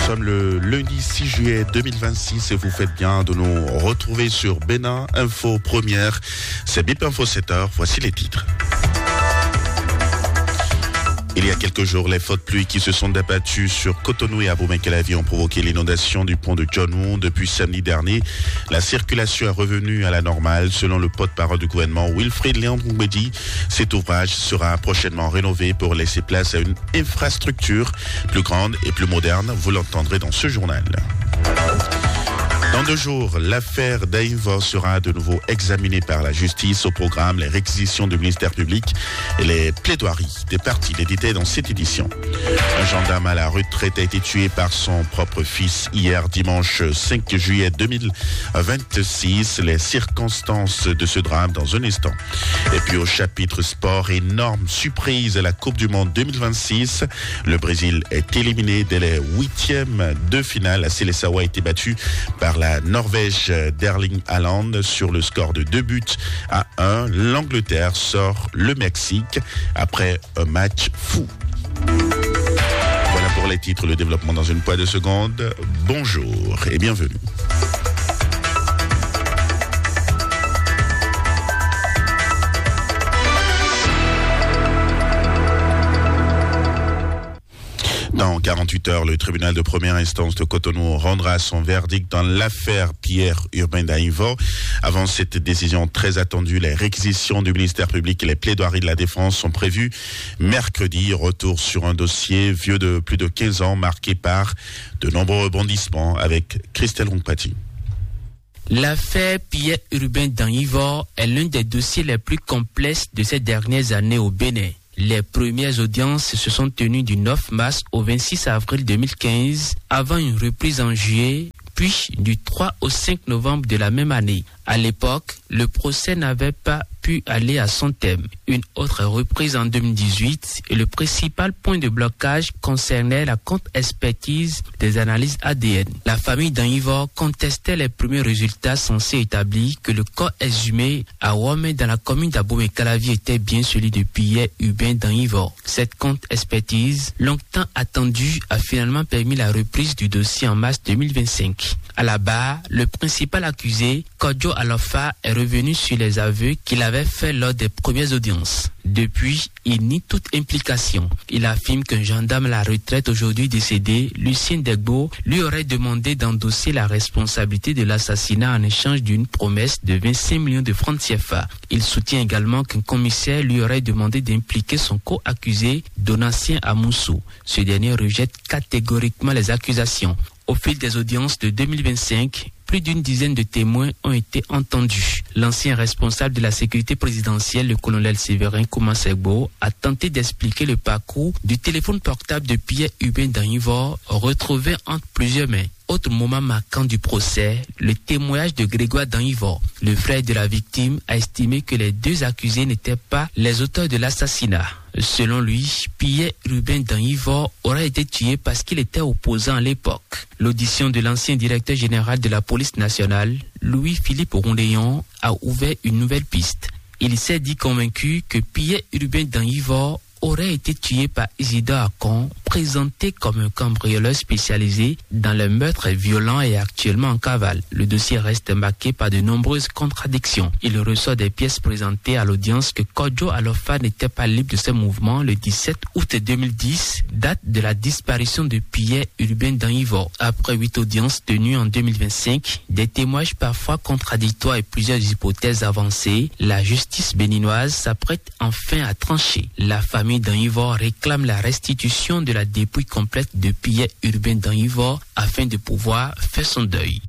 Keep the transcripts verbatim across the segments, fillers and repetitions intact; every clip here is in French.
sommes le lundi six juillet deux mille vingt-six et vous faites bien de nous retrouver sur Bénin Info Première. C'est Bip Info sept heures, voici les titres. Il y a quelques jours, les fortes pluies qui se sont abattues sur Cotonou et Abomey-Calavi ont provoqué l'inondation du pont de John Woo. Depuis samedi dernier, la circulation est revenue à la normale. Selon le porte-parole du gouvernement, Wilfried Léandre-Ngwedi, cet ouvrage sera prochainement rénové pour laisser place à une infrastructure plus grande et plus moderne. Vous l'entendrez dans ce journal. Dans deux jours, l'affaire Daïva sera de nouveau examinée par la justice. Au programme, les réquisitions du ministère public et les plaidoiries des parties, les détails dans cette édition. Un gendarme à la retraite a été tué par son propre fils hier dimanche cinq juillet deux mille vingt-six. Les circonstances de ce drame dans un instant. Et puis au chapitre sport, énorme surprise à la Coupe du Monde deux mille vingt-six. Le Brésil est éliminé dès les huitièmes de finale. La Seleção a été battue par la Norvège d'Erling Haaland sur le score de deux buts à un. L'Angleterre sort le Mexique après un match fou. Voilà pour les titres, le développement dans une poignée de secondes. Bonjour et bienvenue. Dans quarante-huit heures, le tribunal de première instance de Cotonou rendra son verdict dans l'affaire Pierre Urbain Daïva. Avant cette décision très attendue, les réquisitions du ministère public et les plaidoiries de la défense sont prévues mercredi. Retour sur un dossier vieux de plus de quinze ans, marqué par de nombreux rebondissements, avec Christelle Rongpati. L'affaire Pierre Urbain Daïva est l'un des dossiers les plus complexes de ces dernières années au Bénin. Les premières audiences se sont tenues du neuf mars au vingt-six avril deux mille quinze, avant une reprise en juillet, puis du trois au cinq novembre de la même année. À l'époque, le procès n'avait pas pu aller à son terme. Une autre reprise en deux mille dix-huit et le principal point de blocage concernait la contre-expertise des analyses A D N. La famille Daïva contestait les premiers résultats censés établir que le corps exhumé à Womé dans la commune d'Abomey-Calavi était bien celui de Pierre Urbain Daïva. Cette contre-expertise, longtemps attendue, a finalement permis la reprise du dossier en mars deux mille vingt-cinq. À la barre, le principal accusé, Kodjo Alofa, est revenu sur les aveux qu'il avait faits lors des premières audiences. Depuis, il nie toute implication. Il affirme qu'un gendarme à la retraite aujourd'hui décédé, Lucien Degbo, lui aurait demandé d'endosser la responsabilité de l'assassinat en échange d'une promesse de vingt-cinq millions de francs C F A. Il soutient également qu'un commissaire lui aurait demandé d'impliquer son co-accusé, Donatien Amoussou. Ce dernier rejette catégoriquement les accusations. Au fil des audiences de deux mille vingt-cinq, plus d'une dizaine de témoins ont été entendus. L'ancien responsable de la sécurité présidentielle, le colonel Séverin Koumansegbo, a tenté d'expliquer le parcours du téléphone portable de Pierre Urbain Daïva retrouvé entre plusieurs mains. Autre moment marquant du procès, le témoignage de Grégoire Daïva. Le frère de la victime a estimé que les deux accusés n'étaient pas les auteurs de l'assassinat. Selon lui, Pierre Urbain Daïva aurait été tué parce qu'il était opposant à l'époque. L'audition de l'ancien directeur général de la police nationale, Louis-Philippe Rondéon, a ouvert une nouvelle piste. Il s'est dit convaincu que Pierre Urbain Daïva aurait été tué par Isidore Akon, présenté comme un cambrioleur spécialisé dans le meurtre violent et actuellement en cavale. Le dossier reste marqué par de nombreuses contradictions. Il ressort des pièces présentées à l'audience que Kodjo Alofa n'était pas libre de ses mouvements le dix-sept août deux mille dix, date de la disparition de Pierre Urbain Daïva. Après huit audiences tenues en deux mille vingt-cinq, des témoignages parfois contradictoires et plusieurs hypothèses avancées, la justice béninoise s'apprête enfin à trancher. La famille Daïva réclame la restitution de la dépouille complète de Pierre Urbain Daïva afin de pouvoir faire son deuil.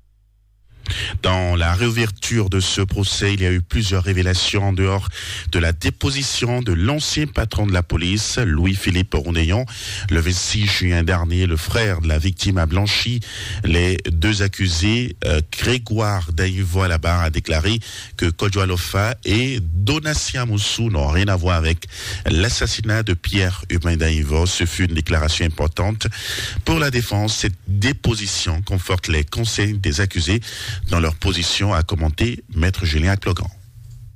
Dans la réouverture de ce procès, il y a eu plusieurs révélations en dehors de la déposition de l'ancien patron de la police, Louis-Philippe Rondéon. Le vingt-six juin dernier, le frère de la victime a blanchi les deux accusés. Euh, Grégoire Daïva à la barre a déclaré que Kodjo Alofa et Donatien Amoussou n'ont rien à voir avec l'assassinat de Pierre Urbain Daïva. Ce fut une déclaration importante pour la défense. Cette déposition conforte les conseils des accusés dans leur position, a commenté Maître Julien Plogan.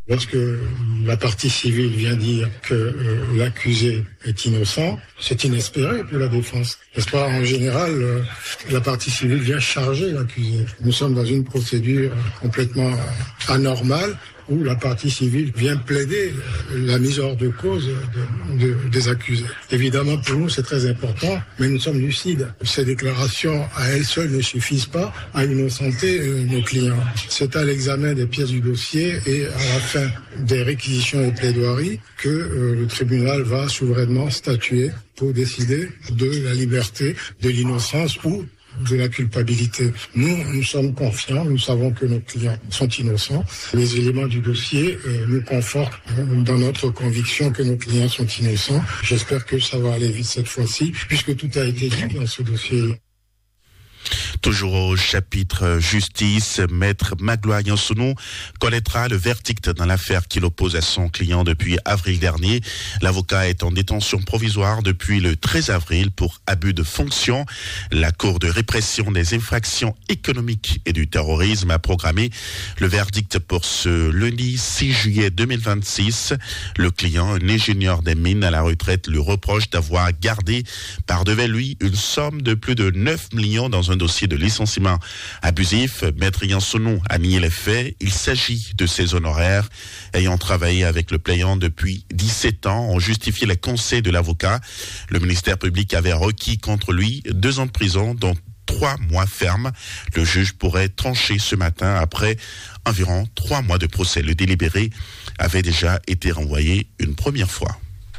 Lorsque la partie civile vient dire que euh, l'accusé est innocent, c'est inespéré pour la défense. N'est-ce pas? En général, euh, la partie civile vient charger l'accusé. Nous sommes dans une procédure complètement anormale où la partie civile vient plaider la mise hors de cause de, de, des accusés. Évidemment, pour nous, c'est très important, mais nous sommes lucides. Ces déclarations à elles seules ne suffisent pas à innocenter euh, nos clients. C'est à l'examen des pièces du dossier et à la fin des réquisitions et plaidoiries que euh, le tribunal va souverainement statuer pour décider de la liberté, de l'innocence ou de la culpabilité. Nous, nous sommes confiants, nous savons que nos clients sont innocents. Les éléments du dossier euh, nous confortent dans notre conviction que nos clients sont innocents. J'espère que ça va aller vite cette fois-ci, puisque tout a été dit dans ce dossier. Toujours au chapitre justice, Maître Magloire Yansounou connaîtra le verdict dans l'affaire qui l'oppose à son client depuis avril dernier. L'avocat est en détention provisoire depuis le treize avril pour abus de fonction. La Cour de répression des infractions économiques et du terrorisme a programmé le verdict pour ce lundi six juillet deux mille vingt-six. Le client, un ingénieur des mines à la retraite, lui reproche d'avoir gardé par devant lui une somme de plus de neuf millions dans un dossier de licenciement abusif. Maître Yansounou a nié les faits. Il s'agit de ses honoraires. Ayant travaillé avec le plaignant depuis dix-sept ans, ont justifié les conseils de l'avocat. Le ministère public avait requis contre lui deux ans de prison, dont trois mois fermes. Le juge pourrait trancher ce matin après environ trois mois de procès. Le délibéré avait déjà été renvoyé une première fois.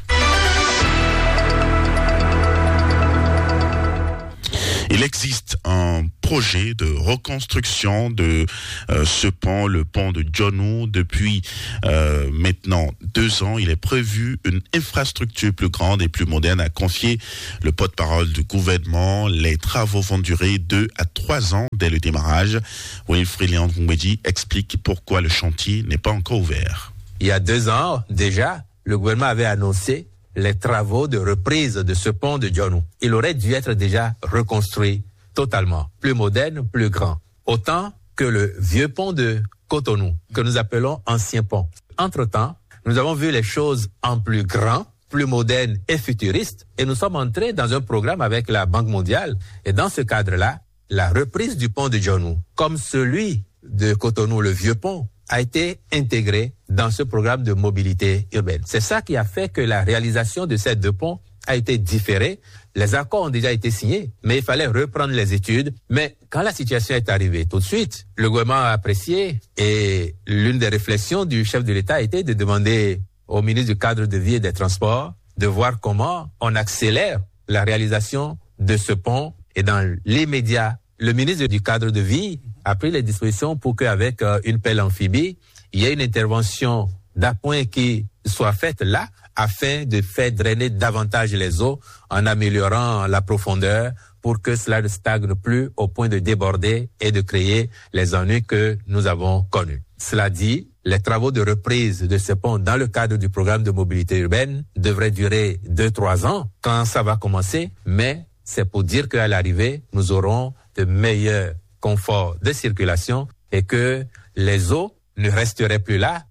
Il existe un projet de reconstruction de euh, ce pont, le pont de Djonou. Depuis euh, maintenant deux ans, il est prévu une infrastructure plus grande et plus moderne à confier le porte-parole du gouvernement. Les travaux vont durer deux à trois ans dès le démarrage. Wilfried Léandre Ngwedi explique pourquoi le chantier n'est pas encore ouvert. Il y a deux ans déjà, le gouvernement avait annoncé les travaux de reprise de ce pont de Djonou. Il aurait dû être déjà reconstruit totalement, plus moderne, plus grand. Autant que le vieux pont de Cotonou, que nous appelons ancien pont. Entre-temps, nous avons vu les choses en plus grand, plus moderne et futuriste, et nous sommes entrés dans un programme avec la Banque mondiale. Et dans ce cadre-là, la reprise du pont de Djonou, comme celui de Cotonou, le vieux pont, a été intégré dans ce programme de mobilité urbaine. C'est ça qui a fait que la réalisation de ces deux ponts a été différée. Les accords ont déjà été signés, mais il fallait reprendre les études. Mais quand la situation est arrivée tout de suite, le gouvernement a apprécié et l'une des réflexions du chef de l'État a été de demander au ministre du Cadre de Vie et des Transports de voir comment on accélère la réalisation de ce pont. Et dans l'immédiat, le ministre du Cadre de Vie a pris les dispositions pour qu'avec euh, une pelle amphibie, il y ait une intervention d'appoint qui soit faite là, afin de faire drainer davantage les eaux en améliorant la profondeur pour que cela ne stagne plus au point de déborder et de créer les ennuis que nous avons connus. Cela dit, les travaux de reprise de ce pont dans le cadre du programme de mobilité urbaine devraient durer deux, trois ans quand ça va commencer, mais c'est pour dire qu'à l'arrivée, nous aurons de meilleurs confort de circulation et que les eaux ne resteraient plus là.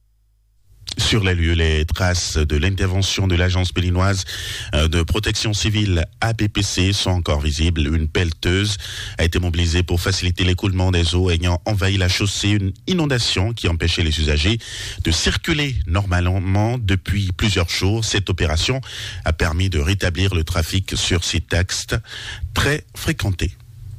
Sur les lieux, les traces de l'intervention de l'agence béninoise de protection civile A P P C sont encore visibles. Une pelleteuse a été mobilisée pour faciliter l'écoulement des eaux ayant envahi la chaussée, une inondation qui empêchait les usagers de circuler normalement depuis plusieurs jours. Cette opération a permis de rétablir le trafic sur ces axes très fréquentés.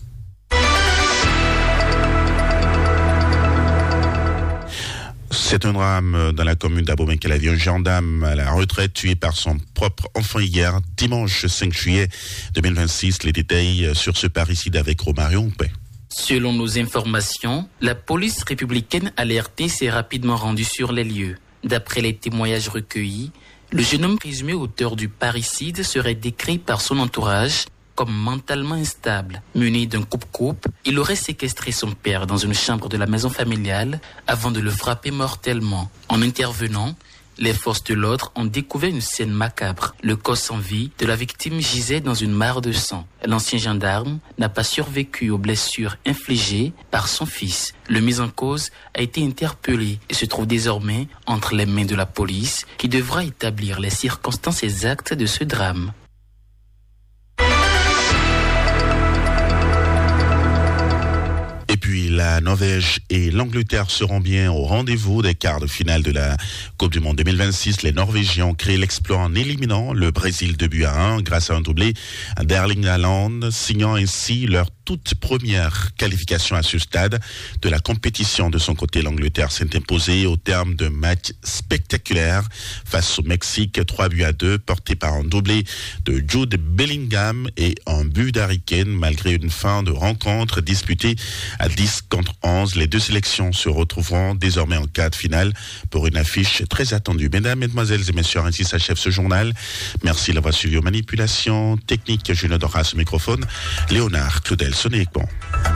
C'est un drame dans la commune d'Abomey-Calavi. Un gendarme à la retraite tué par son propre enfant hier, dimanche cinq juillet deux mille vingt-six. Les détails sur ce parricide avec Romarion Oupé. Selon nos informations, la police républicaine alertée s'est rapidement rendue sur les lieux. D'après les témoignages recueillis, le jeune homme présumé auteur du parricide serait décrit par son entourage comme mentalement instable. Muni d'un coupe-coupe, il aurait séquestré son père dans une chambre de la maison familiale avant de le frapper mortellement. En intervenant, Les forces de l'ordre ont découvert une scène macabre. Le corps sans vie de la victime gisait dans une mare de sang. L'ancien gendarme n'a pas survécu aux blessures infligées par son fils. Le mis en cause a été interpellé et se trouve désormais entre les mains de la police qui devra établir les circonstances exactes de ce drame. Et puis la Norvège et l'Angleterre seront bien au rendez-vous des quarts de finale de la Coupe du Monde deux mille vingt-six. Les Norvégiens ont créé l'exploit en éliminant le Brésil deux buts à un grâce à un doublé d'Erling Haaland, signant ainsi leur toute première qualification à ce stade de la compétition. De son côté, l'Angleterre s'est imposée au terme d'un match spectaculaire face au Mexique, trois buts à deux, porté par un doublé de Jude Bellingham et un but d'Harry Kane. Malgré une fin de rencontre disputée à dix contre onze, les deux sélections se retrouveront désormais en quart de finale pour une affiche très attendue. Mesdames, Mesdemoiselles et Messieurs, ainsi s'achève ce journal. Merci d'avoir suivi aux manipulations techniques. Je n'adorerai ce microphone. Léonard Claudel. Sonnez bon.